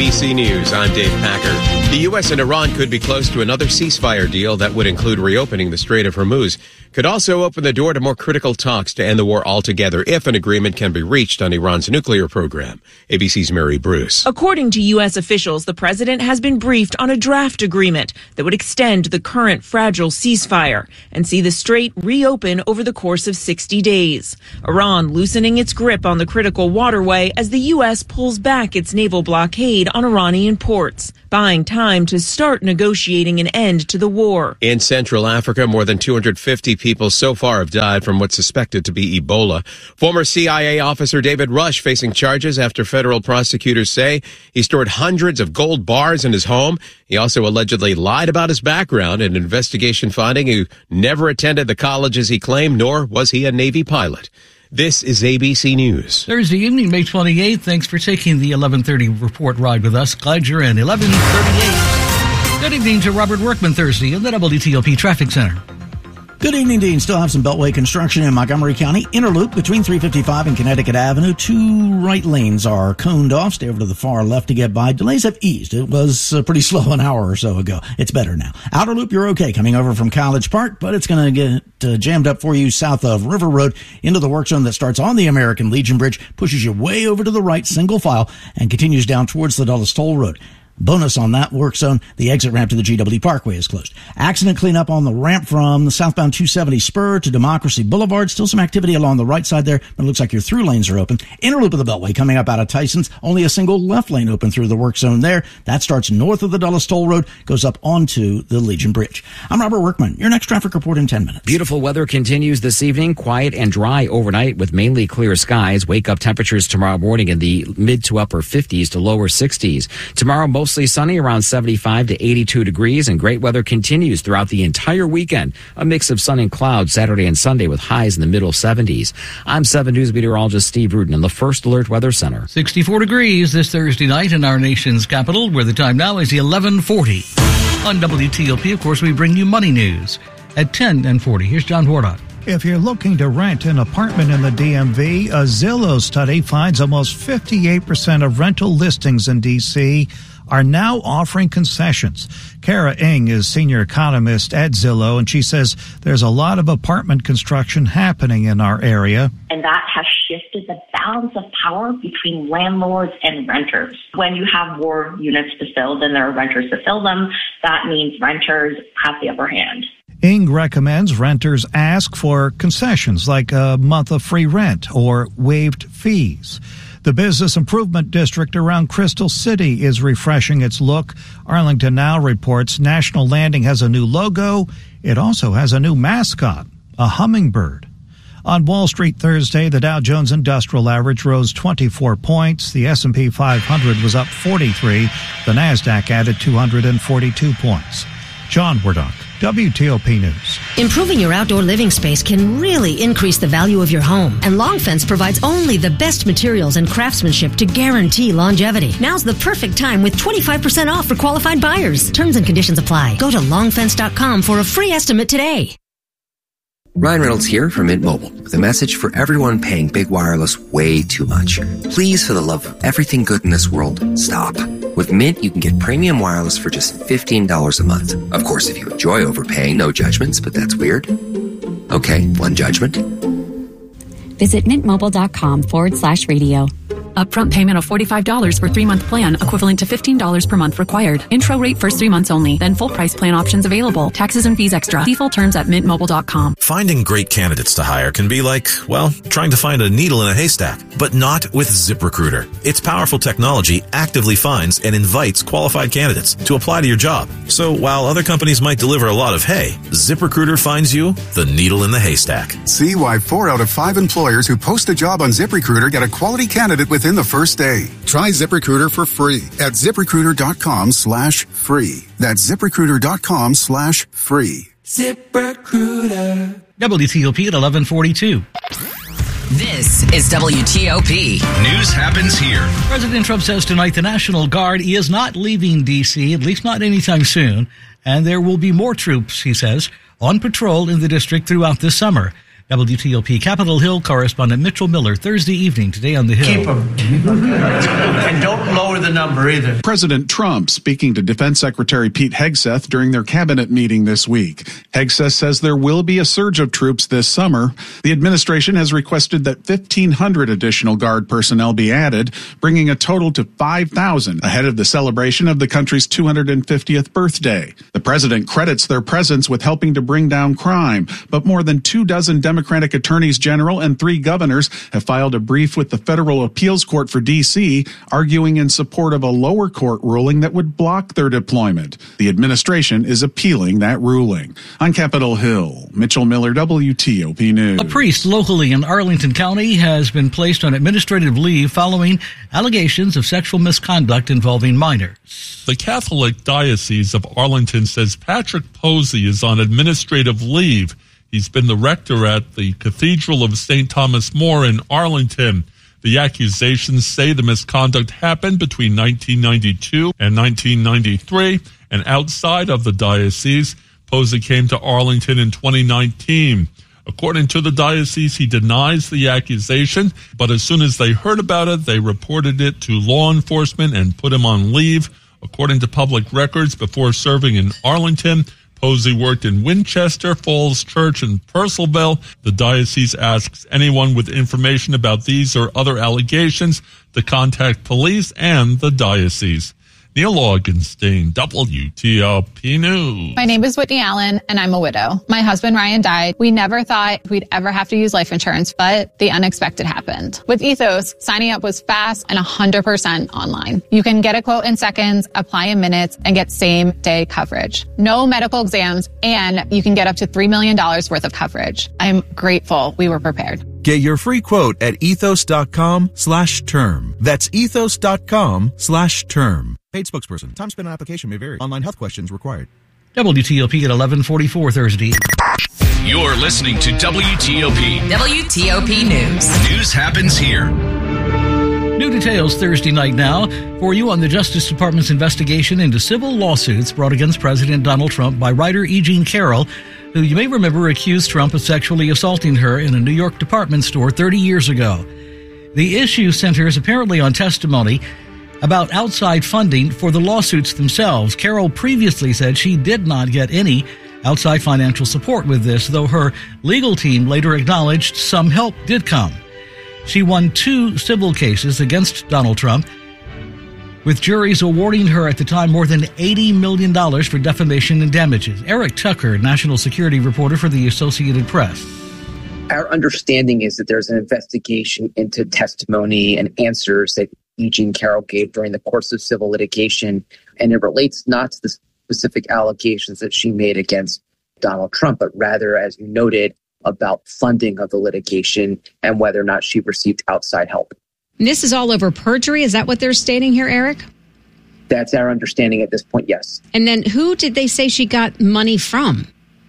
S18: ABC News, I'm Dave Packer. The U.S. and Iran could be close to another ceasefire deal that would include reopening the Strait of Hormuz. Could also open the door to more critical talks to end the war altogether if an agreement can be reached on Iran's nuclear program. ABC's Mary Bruce.
S8: According to U.S. officials, the president has been briefed on a draft agreement that would extend the current fragile ceasefire and see the strait reopen over the course of 60 days. Iran loosening its grip on the critical waterway as the U.S. pulls back its naval blockade on Iranian ports, buying time to start negotiating an end to the war.
S18: In Central Africa, more than 250 people so far have died from what's suspected to be Ebola. Former CIA officer David Rush facing charges after federal prosecutors say he stored hundreds of gold bars in his home. He also allegedly lied about his background, an investigation finding he never attended the colleges he claimed, nor was he a Navy pilot. This is ABC News.
S3: Thursday evening, May 28th. Thanks for taking the 11:30 report ride with us. Glad you're in. 11:38. Good evening to Robert Workman Thursday in the WTOP Traffic Center.
S2: Good evening, Dean. Still have some Beltway construction in Montgomery County. Inner loop between 355 and Connecticut Avenue. 2 right lanes are coned off. Stay over to the far left to get by. Delays have eased. It was pretty slow an hour or so ago. It's better now. Outer loop, you're okay coming over from College Park, but it's going to get jammed up for you south of River Road into the work zone that starts on the American Legion Bridge, pushes you way over to the right, single file, and continues down towards the Dulles Toll Road. Bonus on that work zone, the exit ramp to the GW Parkway is closed. Accident cleanup on the ramp from the southbound 270 spur to Democracy Boulevard. Still some activity along the right side there, but it looks like your through lanes are open. Inner loop of the Beltway coming up out of Tyson's. Only a single left lane open through the work zone there. That starts north of the Dulles Toll Road, goes up onto the Legion Bridge. I'm Robert Workman. Your next traffic report in 10 minutes.
S11: Beautiful weather continues this evening. Quiet and dry overnight with mainly clear skies. Wake up temperatures tomorrow morning in the mid to upper 50s to lower 60s. Tomorrow mostly sunny, around 75 to 82 degrees, and great weather continues throughout the entire weekend. A mix of sun and clouds Saturday and Sunday with highs in the middle 70s. I'm 7 News meteorologist Steve Rudin in the First Alert Weather Center.
S3: 64 degrees this Thursday night in our nation's capital, where the time now is 11:40. On WTOP, of course, we bring you money news at 10:40. Here's John Wardock.
S19: If you're looking to rent an apartment in the DMV, a Zillow study finds almost 58% of rental listings in D.C. are now offering concessions. Kara Ng is senior economist at Zillow, and she says there's a lot of apartment construction happening in our area.
S21: And that has shifted the balance of power between landlords and renters. When you have more units to fill than there are renters to fill them, that means renters have the upper hand.
S19: Ng recommends renters ask for concessions like a month of free rent or waived fees. The Business Improvement District around Crystal City is refreshing its look. Arlington Now reports National Landing has a new logo. It also has a new mascot, a hummingbird. On Wall Street Thursday, the Dow Jones Industrial Average rose 24 points. The S&P 500 was up 43. The Nasdaq added 242 points. John Wardock, WTOP News.
S22: Improving your outdoor living space can really increase the value of your home. And Long Fence provides only the best materials and craftsmanship to guarantee longevity. Now's the perfect time with 25% off for qualified buyers. Terms and conditions apply. Go to longfence.com for a free estimate today.
S23: Ryan Reynolds here from Mint Mobile with a message for everyone paying big wireless way too much. Please, for the love of everything good in this world, stop. With Mint, you can get premium wireless for just $15 a month. Of course, if you enjoy overpaying, no judgments, but that's weird. Okay, one judgment.
S24: Visit mintmobile.com/radio.
S25: Upfront payment of $45 for 3-month plan, equivalent to $15 per month required. Intro rate first 3 months only, then full price plan options available. Taxes and fees extra. See full terms at mintmobile.com.
S26: Finding great candidates to hire can be like, well, trying to find a needle in a haystack, but not with ZipRecruiter. Its powerful technology actively finds and invites qualified candidates to apply to your job. So while other companies might deliver a lot of hay, ZipRecruiter finds you the needle in the haystack.
S27: See why 4 out of 5 employers who post a job on ZipRecruiter get a quality candidate within the first day. Try ZipRecruiter for free at ZipRecruiter.com/free. That's ZipRecruiter.com/free.
S3: ZipRecruiter. WTOP at 11:42.
S20: This is WTOP.
S7: News happens here.
S3: President Trump says tonight the National Guard is not leaving D.C., at least not anytime soon, and there will be more troops, he says, on patrol in the district throughout this summer. WTOP Capitol Hill correspondent Mitchell Miller, Thursday evening, today on the Hill.
S1: Keep them. And don't lower the number either.
S4: President Trump speaking to Defense Secretary Pete Hegseth during their cabinet meeting this week. Hegseth says there will be a surge of troops this summer. The administration has requested that 1,500 additional Guard personnel be added, bringing a total to 5,000 ahead of the celebration of the country's 250th birthday. The president credits their presence with helping to bring down crime, but more than 24 Democratic attorneys general and 3 governors have filed a brief with the Federal Appeals Court for D.C., arguing in support of a lower court ruling that would block their deployment. The administration is appealing that ruling. On Capitol Hill, Mitchell Miller, WTOP News.
S3: A priest locally in Arlington County has been placed on administrative leave following allegations of sexual misconduct involving minors.
S5: The Catholic Diocese of Arlington says Patrick Posey is on administrative leave. He's been the rector at the Cathedral of St. Thomas More in Arlington. The accusations say the misconduct happened between 1992 and 1993, and outside of the diocese, Posey came to Arlington in 2019. According to the diocese, he denies the accusation, but as soon as they heard about it, they reported it to law enforcement and put him on leave. According to public records, before serving in Arlington, Posey worked in Winchester Falls Church in Purcellville. The diocese asks anyone with information about these or other allegations to contact police and the diocese. Neil Augenstein, WTOP News.
S6: My name is Whitney Allen, and I'm a widow. My husband, Ryan, died. We never thought we'd ever have to use life insurance, but the unexpected happened. With Ethos, signing up was fast and 100% online. You can get a quote in seconds, apply in minutes, and get same-day coverage. No medical exams, and you can get up to $3 million worth of coverage. I'm grateful we were prepared.
S10: Get your free quote at ethos.com/term. That's ethos.com/term. Paid spokesperson. Time spent on application may vary. Online health questions required.
S3: WTOP at 11:44 Thursday.
S7: You're listening to WTOP.
S20: WTOP News.
S7: News happens here.
S3: New details Thursday night now for you on the Justice Department's investigation into civil lawsuits brought against President Donald Trump by writer E. Jean Carroll, who you may remember accused Trump of sexually assaulting her in a New York department store 30 years ago. The issue centers apparently on testimony about outside funding for the lawsuits themselves. Carroll previously said she did not get any outside financial support with this, though her legal team later acknowledged some help did come. She won 2 civil cases against Donald Trump, with juries awarding her at the time more than $80 million for defamation and damages. Eric Tucker, national security reporter for the Associated Press.
S12: Our understanding is that there's an investigation into testimony and answers that E. Jean Carroll gave during the course of civil litigation, and it relates not to the specific allegations that she made against Donald Trump, but rather, as you noted, about funding of the litigation and whether or not she received outside help.
S14: And this is all over perjury? Is that what they're stating here, Eric?
S12: That's our understanding at this point, yes.
S14: And then who did they say she got money from?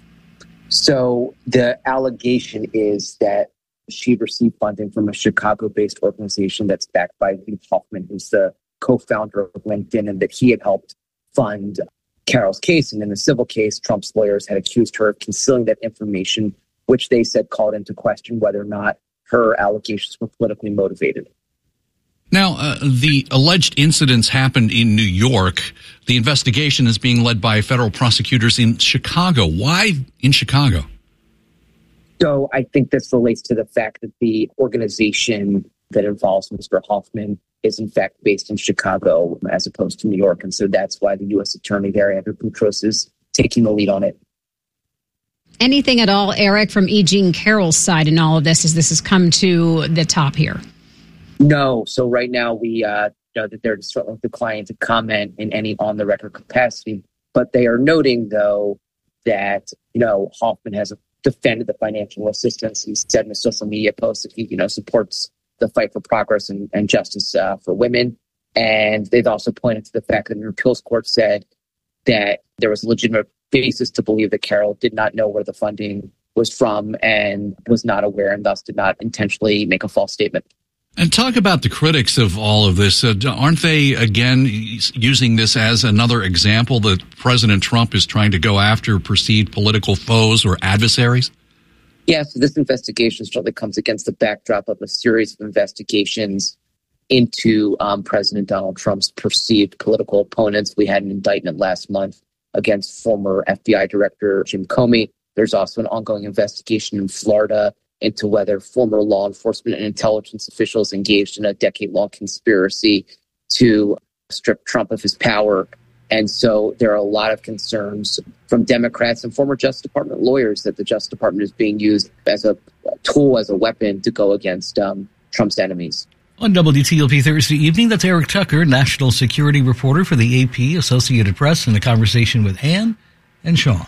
S12: So the allegation is that she received funding from a Chicago-based organization that's backed by Reid Hoffman, who's the co-founder of LinkedIn, and that he had helped fund Carroll's case. And in the civil case, Trump's lawyers had accused her of concealing that information, which they said called into question whether or not her allegations were politically motivated.
S28: Now, the alleged incidents happened in New York. The investigation is being led by federal prosecutors in Chicago. Why in Chicago?
S12: So I think this relates to the fact that the organization that involves Mr. Hoffman is in fact based in Chicago as opposed to New York. And so that's why the U.S. Attorney there, Andrew Boutros, is taking the lead on it.
S14: Anything at all, Eric, from E. Jean Carroll's side in all of this as this has come to the top here?
S12: No. So right now we know that they're certainly declining to comment in any on-the-record capacity. But they are noting, though, that, Hoffman has defended the financial assistance. He said in a social media post that he, supports the fight for progress and justice for women. And they've also pointed to the fact that an appeals court said that there was a legitimate basis to believe that Carroll did not know where the funding was from and was not aware and thus did not intentionally make a false statement.
S28: And talk about the critics of all of this. Aren't they, again, using this as another example that President Trump is trying to go after perceived political foes or adversaries?
S12: Yeah, so this investigation certainly comes against the backdrop of a series of investigations into President Donald Trump's perceived political opponents. We had an indictment last month against former FBI Director Jim Comey. There's also an ongoing investigation in Florida into whether former law enforcement and intelligence officials engaged in a decade-long conspiracy to strip Trump of his power. And so there are a lot of concerns from Democrats and former Justice Department lawyers that the Justice Department is being used as a tool, as a weapon to go against Trump's enemies.
S3: On WTOP Thursday evening, that's Eric Tucker, national security reporter for the AP, Associated Press, in a conversation with Ann and Sean.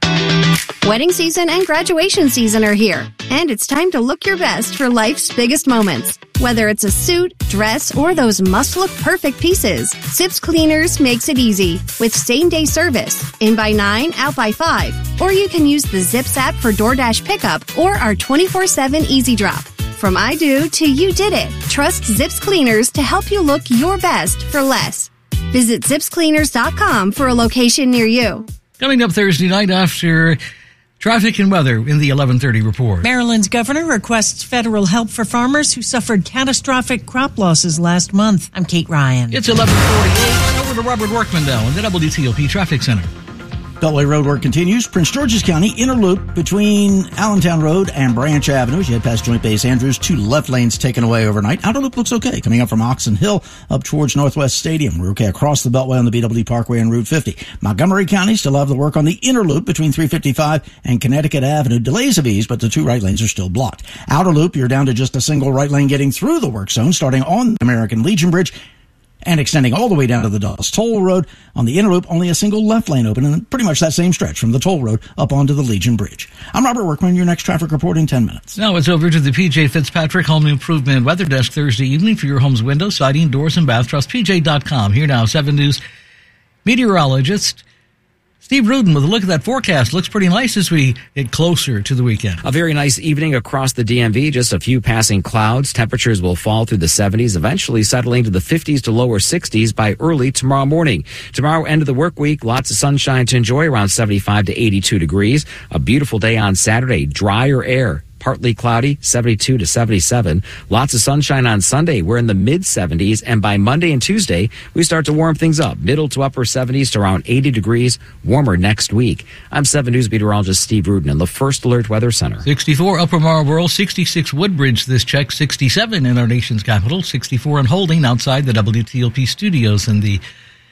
S2: Wedding season and graduation season are here, and it's time to look your best for life's biggest moments. Whether it's a suit, dress, or those must-look perfect pieces, Zips Cleaners makes it easy with same-day service, in by 9, out by 5. Or you can use the Zips app for DoorDash pickup or our 24/7 Easy Drop. From I do to you did it, trust Zips Cleaners to help you look your best for less. Visit zipscleaners.com for a location near you.
S3: Coming up Thursday night after traffic and weather in the 11:30 report.
S8: Maryland's governor requests federal help for farmers who suffered catastrophic crop losses last month. I'm Kate Ryan.
S3: It's 11:48. Over to Robert Workman now in the WTOP Traffic Center.
S9: Beltway Road work continues. Prince George's County inner loop between Allentown Road and Branch Avenue. As you head past Joint Base Andrews, 2 left lanes taken away overnight. Outer loop looks okay. Coming up from Oxon Hill up towards Northwest Stadium. We're okay across the Beltway on the BW Parkway and Route 50. Montgomery County still have the work on the inner loop between 355 and Connecticut Avenue. Delays have eased, but the 2 right lanes are still blocked. Outer loop, you're down to just a single right lane getting through the work zone, starting on American Legion Bridge and extending all the way down to the Dulles Toll Road. On the inner loop, only a single left lane open, and pretty much that same stretch from the Toll Road up onto the Legion Bridge. I'm Robert Workman, your next traffic report in 10 minutes.
S3: Now it's over to the PJ Fitzpatrick Home Improvement Weather Desk Thursday evening for your home's windows, siding, doors, and bath. Trust PJ.com. Here now, 7 News meteorologist Steve Rudin with a look at that forecast. Looks pretty nice as we get closer to the weekend.
S11: A very nice evening across the DMV. Just a few passing clouds. Temperatures will fall through the 70s, eventually settling to the 50s to lower 60s by early tomorrow morning. Tomorrow, end of the work week, lots of sunshine to enjoy, around 75 to 82 degrees. A beautiful day on Saturday. Drier air. Partly cloudy, 72 to 77. Lots of sunshine on Sunday. We're in the mid-70s, and by Monday and Tuesday, we start to warm things up. Middle to upper 70s to around 80 degrees. Warmer next week. I'm 7 News meteorologist Steve Rudin in the First Alert Weather Center.
S3: 64 Upper Marlboro, 66 Woodbridge this check, 67 in our nation's capital, 64 in Holding outside the WTOP studios in the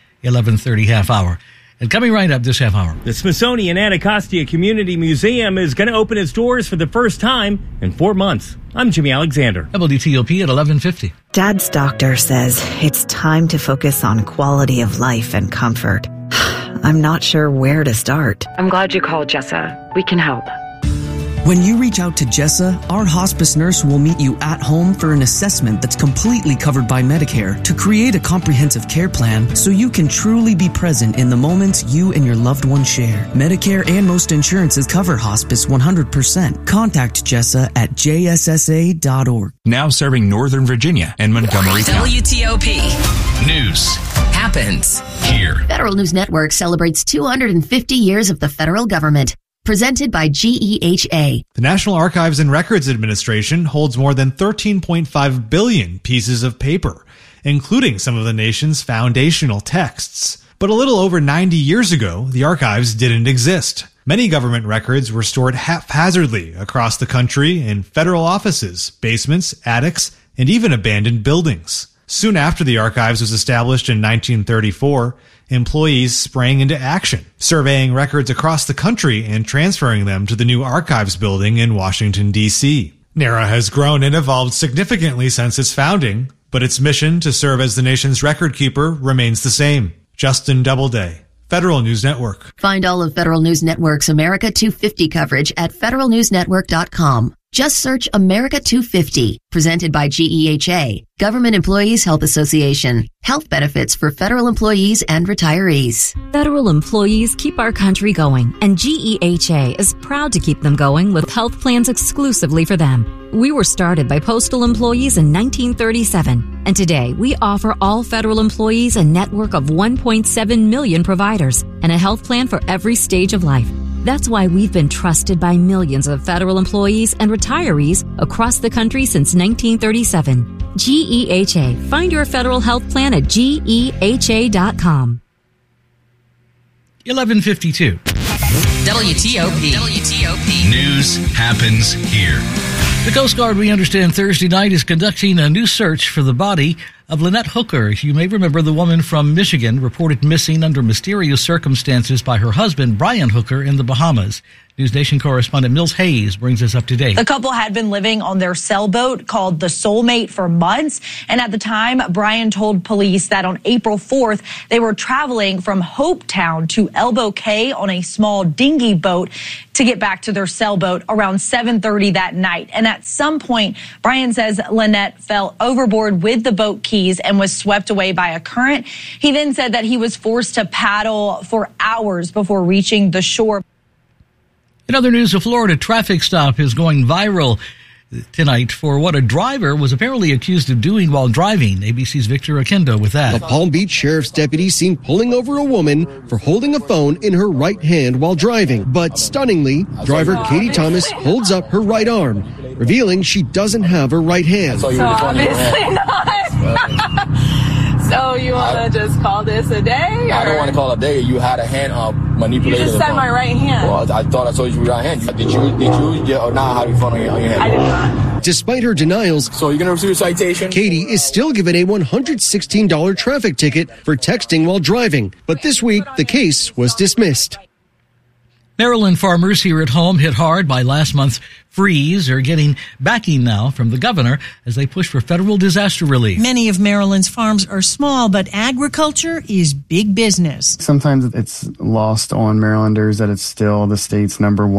S3: 11:30 half hour. And coming right up this half hour.
S13: The Smithsonian Anacostia Community Museum is going to open its doors for the first time in 4 months. I'm Jimmy Alexander.
S3: WTOP at 11:50.
S15: Dad's doctor says it's time to focus on quality of life and comfort. I'm not sure where to start.
S16: I'm glad you called, Jessa. We can help.
S17: When you reach out to Jessa, our hospice nurse will meet you at home for an assessment that's completely covered by Medicare to create a comprehensive care plan so you can truly be present in the moments you and your loved one share. Medicare and most insurances cover hospice 100%. Contact Jessa at jssa.org.
S18: Now serving Northern Virginia and Montgomery County.
S20: WTOP.
S7: News
S20: happens
S7: here.
S22: Federal News Network celebrates 250 years of the federal government. Presented by GEHA.
S29: The National Archives and Records Administration holds more than 13.5 billion pieces of paper, including some of the nation's foundational texts. But a little over 90 years ago, the archives didn't exist. Many government records were stored haphazardly across the country in federal offices, basements, attics, and even abandoned buildings. Soon after the archives was established in 1934, employees sprang into action, surveying records across the country and transferring them to the new archives building in Washington, D.C. NARA has grown and evolved significantly since its founding, but its mission to serve as the nation's record keeper remains the same. Justin Doubleday, Federal News Network.
S22: Find all of Federal News Network's America 250 coverage at federalnewsnetwork.com. Just search America 250, presented by GEHA, Government Employees Health Association. Health benefits for federal employees and retirees.
S24: Federal employees keep our country going, and GEHA is proud to keep them going with health plans exclusively for them. We were started by postal employees in 1937, and today we offer all federal employees a network of 1.7 million providers and a health plan for every stage of life. That's why we've been trusted by millions of federal employees and retirees across the country since 1937. GEHA. Find your federal health plan at GEHA.com.
S3: 11:52.
S20: WTOP.
S7: News happens here.
S3: The Coast Guard, we understand, Thursday night is conducting a new search for the body of Lynette Hooker. You may remember the woman from Michigan reported missing under mysterious circumstances by her husband, Brian Hooker, in the Bahamas. News Nation correspondent Mills Hayes brings us up to date.
S1: The couple had been living on their sailboat called the Soulmate for months. And at the time, Brian told police that on April 4th, they were traveling from Hopetown to Elbow Cay on a small dinghy boat to get back to their sailboat around 7:30 that night. And at some point, Brian says Lynette fell overboard with the boat keys and was swept away by a current. He then said that he was forced to paddle for hours before reaching the shore.
S3: In other news, a Florida traffic stop is going viral tonight for what a driver was apparently accused of doing while driving. ABC's Victor Akendo with that.
S4: A Palm Beach sheriff's deputy seen pulling over a woman for holding a phone in her right hand while driving. But stunningly, driver Katie Thomas holds up her right arm, revealing she doesn't have her right hand.
S5: So obviously not. So you want to just call this a day? Or?
S19: I don't want to call it a day. You had a hand manipulated.
S5: You just said my right hand.
S19: Well, I thought I told you your right hand. Did you or not have your phone on your hand?
S5: I did not.
S4: Despite her denials,
S19: so you're going to receive a citation?
S4: Katie is still given a $116 traffic ticket for texting while driving. But this week, the case was dismissed.
S3: Maryland farmers here at home hit hard by last month's freeze are getting backing now from the governor as they push for federal disaster relief.
S8: Many of Maryland's farms are small, but agriculture is big business.
S21: Sometimes it's lost on Marylanders that it's still the state's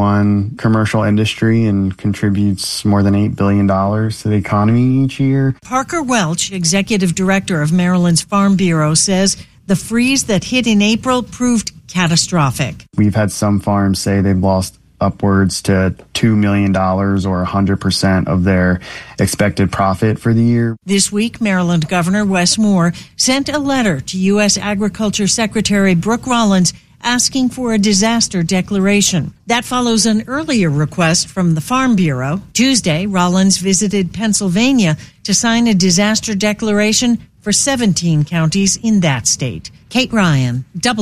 S21: #1 commercial industry and contributes more than $8 billion to the economy each year.
S8: Parker Welch, executive director of Maryland's Farm Bureau, says the freeze that hit in April proved catastrophic.
S21: We've had some farms say they've lost upwards to $2 million or 100% of their expected profit for the year.
S8: This week, Maryland Governor Wes Moore sent a letter to U.S. Agriculture Secretary Brooke Rollins asking for a disaster declaration. That follows an earlier request from the Farm Bureau. Tuesday, Rollins visited Pennsylvania to sign a disaster declaration for 17 counties in that state. Kate Ryan,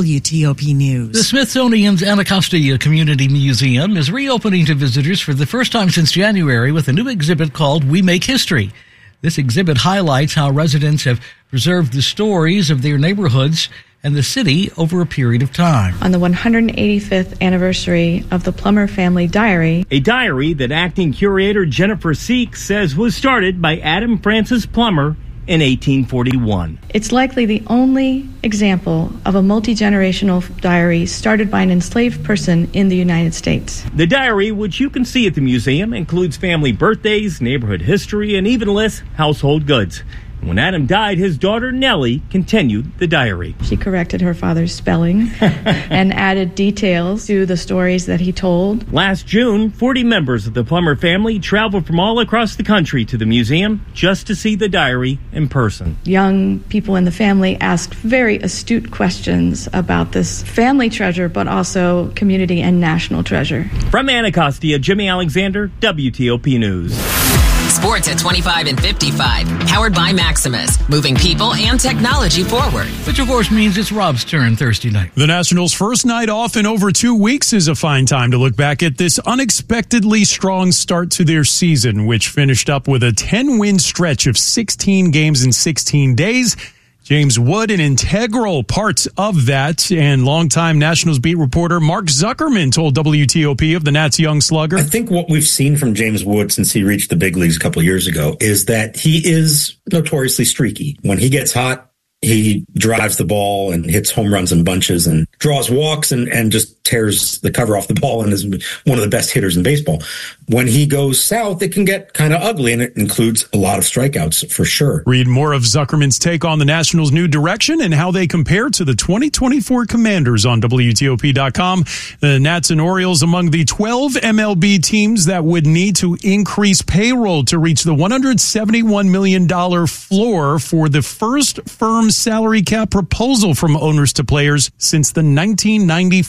S8: WTOP News.
S3: The Smithsonian's Anacostia Community Museum is reopening to visitors for the first time since January with a new exhibit called We Make History. This exhibit highlights how residents have preserved the stories of their neighborhoods and the city over a period of time.
S23: On the 185th anniversary of the Plummer Family Diary.
S13: A diary that acting curator Jennifer Seek says was started by Adam Francis Plummer in 1841.
S23: It's likely the only example of a multi-generational diary started by an enslaved person in the United States.
S13: The diary, which you can see at the museum, includes family birthdays, neighborhood history, and even lists household goods. When Adam died, his daughter Nellie continued the diary.
S23: She corrected her father's spelling and added details to the stories that he told.
S13: Last June, 40 members of the Plummer family traveled from all across the country to the museum just to see the diary in person.
S23: Young people in the family asked very astute questions about this family treasure, but also community and national treasure.
S13: From Anacostia, Jimmy Alexander, WTOP News.
S20: Sports at 25 and 55. Powered by Maximus. Moving people and technology forward.
S3: Which, of course, means it's Rob's turn Thursday night.
S25: The Nationals' first night off in over 2 weeks is a fine time to look back at this unexpectedly strong start to their season, which finished up with a 10-win stretch of 16 games in 16 days. James Wood, an integral part of that, and longtime Nationals beat reporter Mark Zuckerman told WTOP of the Nats' young slugger.
S26: I think what we've seen from James Wood since he reached the big leagues a couple of years ago is that he is notoriously streaky. When he gets hot, he drives the ball and hits home runs in bunches and draws walks and just tears the cover off the ball and is one of the best hitters in baseball. When he goes south, it can get kind of ugly, and it includes a lot of strikeouts for sure.
S25: Read more of Zuckerman's take on the Nationals' new direction and how they compare to the 2024 Commanders on WTOP.com. The Nats and Orioles among the 12 MLB teams that would need to increase payroll to reach the $171 million floor for the first firm salary cap proposal from owners to players since the 1994 strike.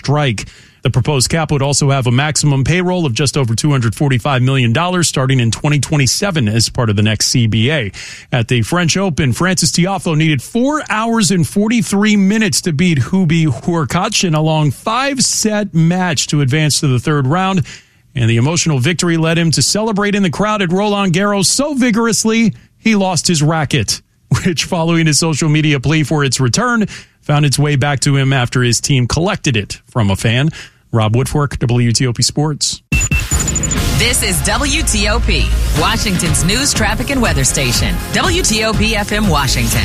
S25: strike. The proposed cap would also have a maximum payroll of just over $245 million starting in 2027 as part of the next CBA. At the French Open, Frances Tiafoe needed 4 hours and 43 minutes to beat Hubie Hurkacz in a long 5-set match to advance to the third round. And the emotional victory led him to celebrate in the crowd at Roland Garros so vigorously he lost his racket, which, following his social media plea for its return, found its way back to him after his team collected it from a fan. Rob Woodfork, WTOP Sports.
S20: This is WTOP, Washington's news, traffic, and weather station. WTOP FM Washington,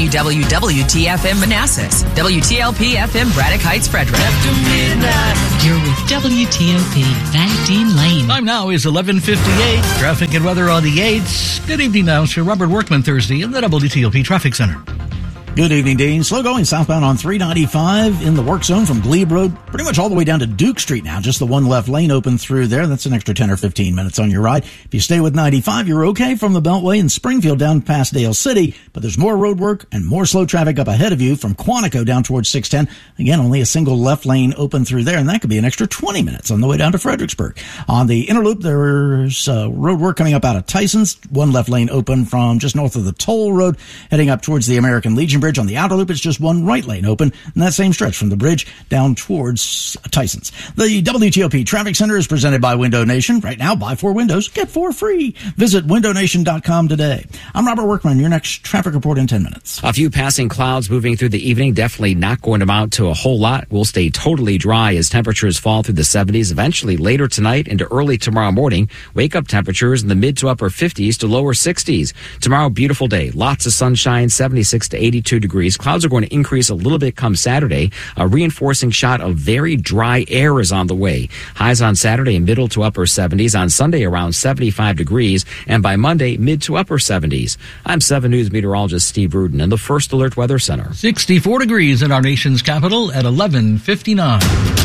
S20: WWWT-FM Manassas, WTLP FM Braddock Heights, Frederick.
S2: After midnight, you're with WTOP. Back Dean Lane.
S3: Time now is 11:58. Traffic and weather on the 8s. Good evening now to Robert Workman Thursday in the WTOP Traffic Center.
S6: Good evening, Dean. Slow going southbound on 395 in the work zone from Glebe Road, pretty much all the way down to Duke Street now. Just the one left lane open through there. That's an extra 10 or 15 minutes on your ride. If you stay with 95, you're okay from the Beltway in Springfield down past Dale City, but there's more road work and more slow traffic up ahead of you from Quantico down towards 610. Again, only a single left lane open through there, and that could be an extra 20 minutes on the way down to Fredericksburg. On the inner loop, there's road work coming up out of Tyson's. One left lane open from just north of the toll road, heading up towards the American Legion Bridge. On the outer loop, it's just one right lane open, and that same stretch from the bridge down towards Tyson's. The WTOP Traffic Center is presented by Window Nation. Right now, buy 4 windows, get 4 free. Visit windownation.com today. I'm Robert Workman. Your next traffic report in 10 minutes.
S9: A few passing clouds moving through the evening. Definitely not going to amount to a whole lot. We'll stay totally dry as temperatures fall through the 70s. Eventually, later tonight into early tomorrow morning, wake-up temperatures in the mid to upper 50s to lower 60s. Tomorrow, beautiful day. Lots of sunshine, 76 to 82 degrees. Clouds are going to increase a little bit come Saturday. A reinforcing shot of very dry air is on the way. Highs on Saturday, middle to upper 70s. On Sunday, around 75 degrees. And by Monday, mid to upper 70s. I'm 7 News meteorologist Steve Rudin in the First Alert Weather Center.
S3: 64 degrees in our nation's capital at 11:59.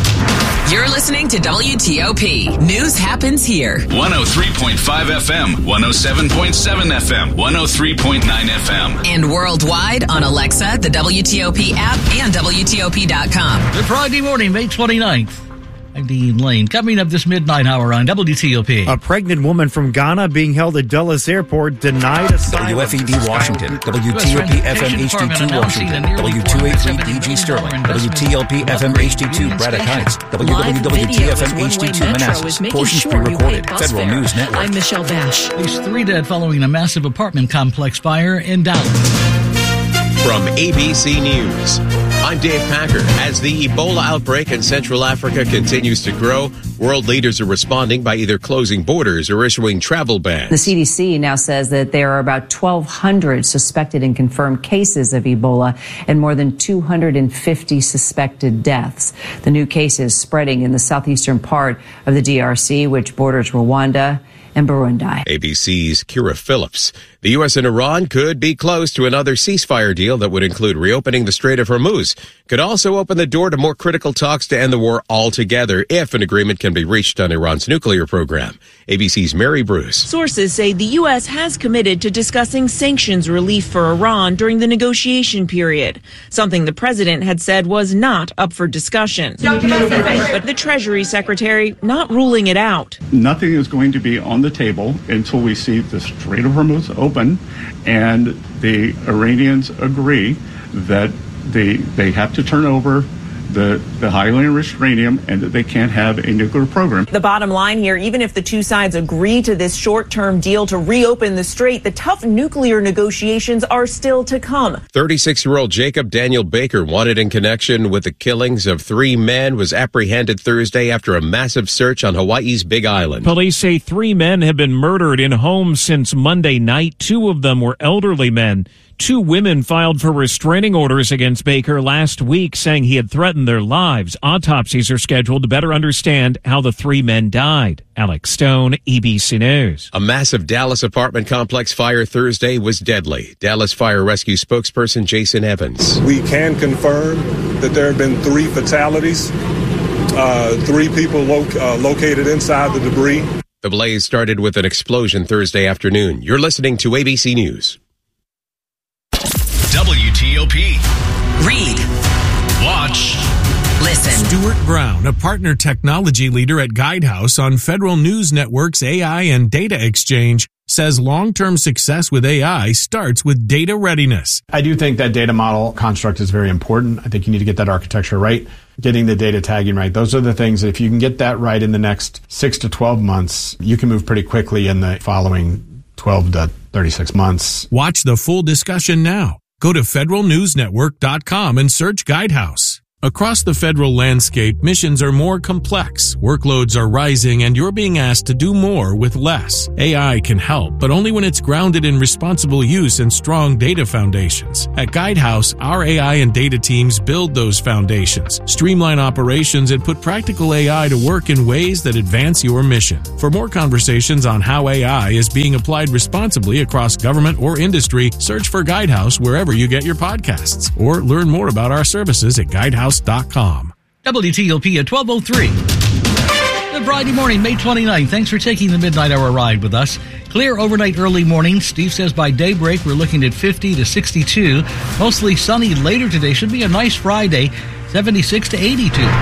S20: You're listening to WTOP. News happens here.
S7: 103.5 FM, 107.7 FM, 103.9 FM.
S20: And worldwide on Alexa, the WTOP app, and WTOP.com.
S3: Good Friday morning, May 29th. I'm Dean Lane. Coming up this midnight hour on WTOP.
S10: A pregnant woman from Ghana being held at Dulles Airport denied asylum.
S11: WFED Washington, WTOP FM HD2 Washington, W283 DG Sterling, WTLP FM HD2 Braddock Heights, WWWT FM HD2 Manassas. Portions pre-recorded. Federal News Network.
S22: I'm Michelle Bash.
S3: At least 3 dead following a massive apartment complex fire in Dallas.
S12: From ABC News, I'm Dave Packer. As the Ebola outbreak in Central Africa continues to grow, world leaders are responding by either closing borders or issuing travel bans.
S14: The CDC now says that there are about 1,200 suspected and confirmed cases of Ebola and more than 250 suspected deaths. The new cases spreading in the southeastern part of the DRC, which borders Rwanda and Burundi.
S12: ABC's Kira Phillips. The U.S. and Iran could be close to another ceasefire deal that would include reopening the Strait of Hormuz. Could also open the door to more critical talks to end the war altogether if an agreement can be reached on Iran's nuclear program. ABC's Mary Bruce.
S27: Sources say the U.S. has committed to discussing sanctions relief for Iran during the negotiation period, something the president had said was not up for discussion. But the Treasury Secretary not ruling it out.
S28: Nothing is going to be on the table until we see the Strait of Hormuz open and the Iranians agree that they have to turn over the highly enriched uranium and that they can't have a nuclear program.
S27: The bottom line here, even if the two sides agree to this short-term deal to reopen the strait, the tough nuclear negotiations are still to come.
S12: 36-year-old Jacob Daniel Baker, wanted in connection with the killings of 3 men, was apprehended Thursday after a massive search on Hawaii's Big Island.
S30: Police say 3 men have been murdered in homes since Monday night. 2 of them were elderly men. 2 women filed for restraining orders against Baker last week, saying he had threatened their lives. Autopsies are scheduled to better understand how the 3 men died. Alex Stone, ABC News.
S12: A massive Dallas apartment complex fire Thursday was deadly. Dallas Fire Rescue spokesperson Jason Evans.
S31: We can confirm that there have been 3 fatalities, 3 people located inside the debris.
S12: The blaze started with an explosion Thursday afternoon. You're listening to ABC News.
S7: WTOP.
S20: Read.
S7: Watch.
S20: Listen.
S25: Stuart Brown, a partner technology leader at Guidehouse on Federal News Network's AI and Data Exchange, says long-term success with AI starts with data readiness.
S1: I do think that data model construct is very important. I think you need to get that architecture right, getting the data tagging right. Those are the things that if you can get that right in the next 6 to 12 months, you can move pretty quickly in the following 12 to 36 months.
S25: Watch the full discussion now. Go to federalnewsnetwork.com and search Guidehouse. Across the federal landscape, missions are more complex, workloads are rising, and you're being asked to do more with less. AI can help, but only when it's grounded in responsible use and strong data foundations. At Guidehouse, our AI and data teams build those foundations, streamline operations, and put practical AI to work in ways that advance your mission. For more conversations on how AI is being applied responsibly across government or industry, search for Guidehouse wherever you get your podcasts, or learn more about our services at Guidehouse.com.
S3: WTOP at 12:03. Good Friday morning, May 29th. Thanks for taking the midnight hour ride with us. Clear overnight early morning. Steve says by daybreak we're looking at 50 to 62. Mostly sunny later today. Should be a nice Friday, 76 to 82. We're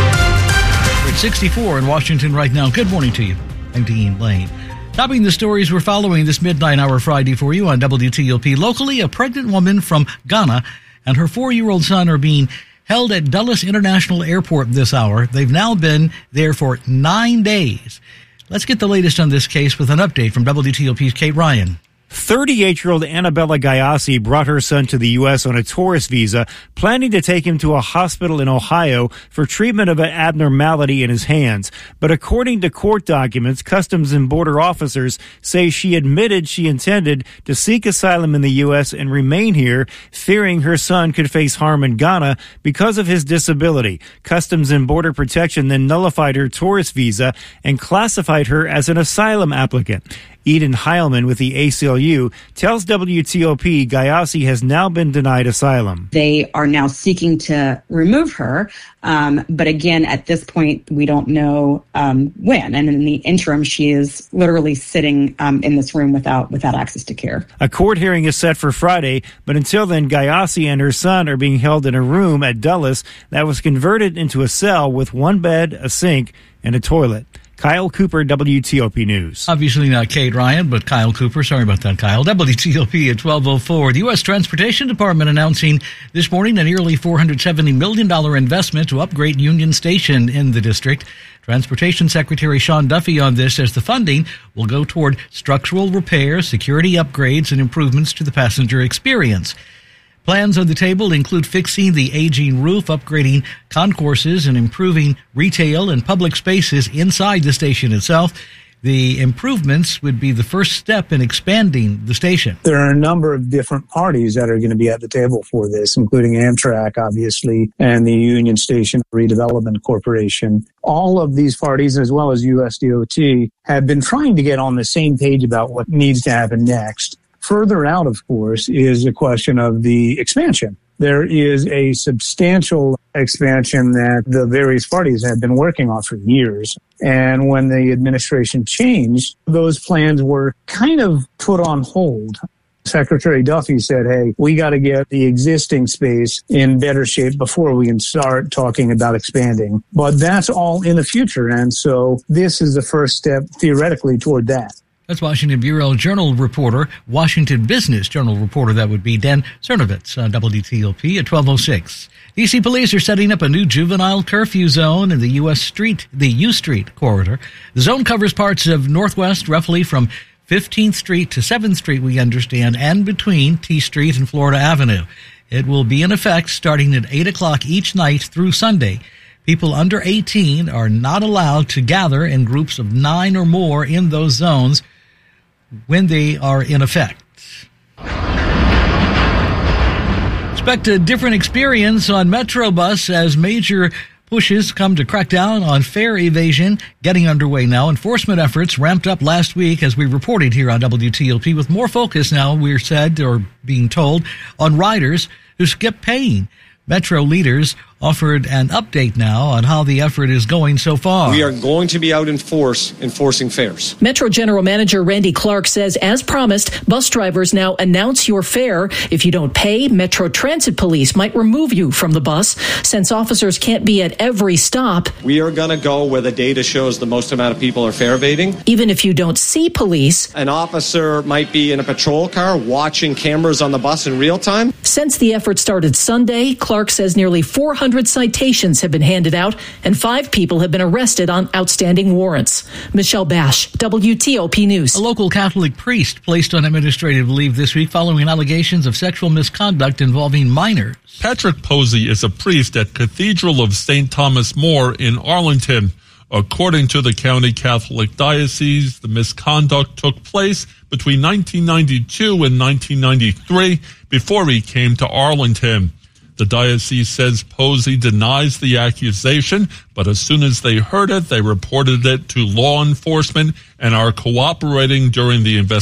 S3: at 64 in Washington right now. Good morning to you. I'm Dean Lane. Topping the stories we're following this midnight hour Friday for you on WTOP. Locally, a pregnant woman from Ghana and her 4-year-old son are being held at Dulles International Airport this hour. They've now been there for 9 days. Let's get the latest on this case with an update from WTOP's Kate Ryan.
S10: 38-year-old Annabella Gayasi brought her son to the U.S. on a tourist visa, planning to take him to a hospital in Ohio for treatment of an abnormality in his hands. But according to court documents, Customs and Border officers say she admitted she intended to seek asylum in the U.S. and remain here, fearing her son could face harm in Ghana because of his disability. Customs and Border Protection then nullified her tourist visa and classified her as an asylum applicant. Eden Heilman with the ACLU tells WTOP Gayasi has now been denied asylum.
S4: They are now seeking to remove her. But again, at this point, we don't know when. And in the interim, she is literally sitting in this room without access to care.
S10: A court hearing is set for Friday, but until then, Gayasi and her son are being held in a room at Dulles that was converted into a cell with one bed, a sink, and a toilet. Kyle Cooper, WTOP News.
S3: Obviously not Kate Ryan, but Kyle Cooper. Sorry about that, Kyle. WTOP at 12:04. The U.S. Transportation Department announcing this morning a nearly $470 million investment to upgrade Union Station in the district. Transportation Secretary Sean Duffy on this says the funding will go toward structural repairs, security upgrades, and improvements to the passenger experience. Plans on the table include fixing the aging roof, upgrading concourses, and improving retail and public spaces inside the station itself. The improvements would be the first step in expanding the station.
S5: There are a number of different parties that are going to be at the table for this, including Amtrak, obviously, and the Union Station Redevelopment Corporation. All of these parties, as well as USDOT, have been trying to get on the same page about what needs to happen next. Further out, of course, is a question of the expansion. There is a substantial expansion that the various parties have been working on for years. And when the administration changed, those plans were kind of put on hold. Secretary Duffy said, hey, we got to get the existing space in better shape before we can start talking about expanding. But that's all in the future. And so this is the first step, theoretically, toward that.
S3: That's Washington Bureau Journal reporter, Washington Business Journal reporter, that would be Dan Cernovitz on WTOP at 12:06. D.C. police are setting up a new juvenile curfew zone in the U Street corridor. The zone covers parts of Northwest, roughly from 15th Street to 7th Street, we understand, and between T Street and Florida Avenue. It will be in effect starting at 8 o'clock each night through Sunday. People under 18 are not allowed to gather in groups of 9 or more in those zones when they are in effect. Expect a different experience on Metrobus as major pushes come to crack down on fare evasion getting underway now. Enforcement efforts ramped up last week, as we reported here on WTOP, with more focus now, we're said, or being told, on riders who skip paying. Metro leaders offered an update now on how the effort is going so far.
S8: We are going to be out in force enforcing fares.
S13: Metro General Manager Randy Clark says, as promised, bus drivers now announce your fare. If you don't pay, Metro Transit Police might remove you from the bus. Since officers can't be at every stop,
S8: we are going to go where the data shows the most amount of people are fare evading.
S13: Even if you don't see police,
S8: an officer might be in a patrol car watching cameras on the bus in real time.
S13: Since the effort started Sunday, Clark says nearly 400 citations have been handed out and 5 people have been arrested on outstanding warrants. Michelle Bash, WTOP News.
S3: A local Catholic priest placed on administrative leave this week following allegations of sexual misconduct involving minors.
S15: Patrick Posey is a priest at Cathedral of St. Thomas More in Arlington. According to the county Catholic diocese, the misconduct took place between 1992 and 1993 before he came to Arlington. The diocese says Posey denies the accusation, but as soon as they heard it, they reported it to law enforcement and are cooperating during the investigation.